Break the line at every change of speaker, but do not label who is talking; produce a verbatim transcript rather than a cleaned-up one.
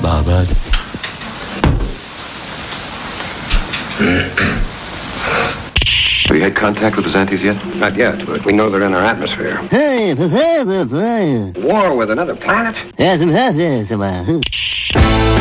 Barbara.
Have you had contact with the Zantes yet?
Not yet, but we know they're in our atmosphere. War with another planet?